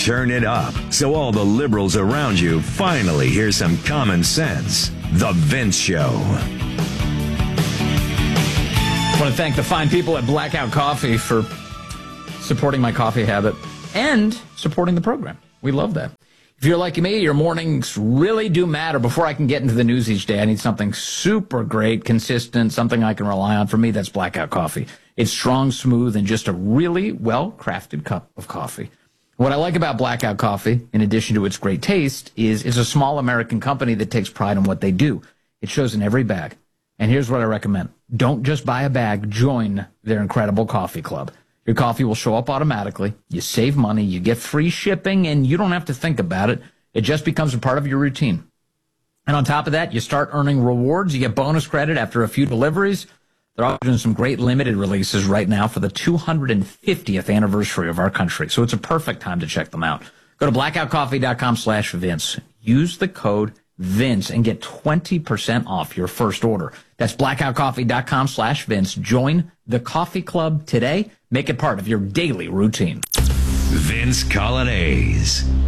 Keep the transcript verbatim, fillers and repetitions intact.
turn it up so all the liberals around you finally hear some common sense. The Vince Show. I want to thank the fine people at Blackout Coffee for supporting my coffee habit and supporting the program. We love that. If you're like me, your mornings really do matter. Before I can get into the news each day, I need something super great, consistent, something I can rely on. For me, that's Blackout Coffee. It's strong, smooth, and just a really well-crafted cup of coffee. What I like about Blackout Coffee, in addition to its great taste, is it's a small American company that takes pride in what they do. It shows in every bag. And here's what I recommend. Don't just buy a bag. Join their incredible coffee club. Your coffee will show up automatically. You save money. You get free shipping, and you don't have to think about it. It just becomes a part of your routine. And on top of that, you start earning rewards. You get bonus credit after a few deliveries. They're also doing some great limited releases right now for the two hundred fiftieth anniversary of our country. So it's a perfect time to check them out. Go to blackoutcoffee.com slash Vince. Use the code Vince and get twenty percent off your first order. That's blackoutcoffee.com slash Vince. Join the coffee club today. Make it part of your daily routine. Vince Coglianese.